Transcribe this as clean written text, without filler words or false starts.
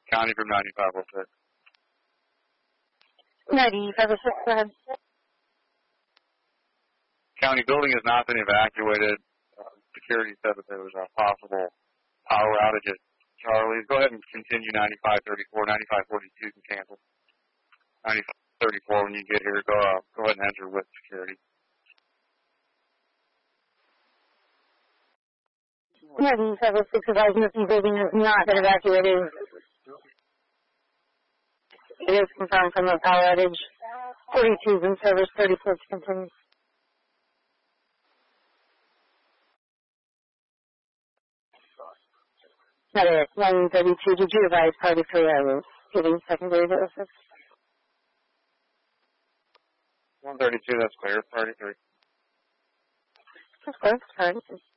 County from 9506. 9506, go ahead. County building has not been evacuated. Security said that there was a possible power outage at Charlie's. Go ahead and continue 9534. 9542 can cancel. 9534, when you get here, go ahead and enter with security. 9506, advising that the building has not been evacuated. It is confirmed from the power outage. 42 is in service, 34 continues. Another 132, did you advise party 3 hours? Giving secondary to assist? 132, that's clear. Party 3. That's close, party 3.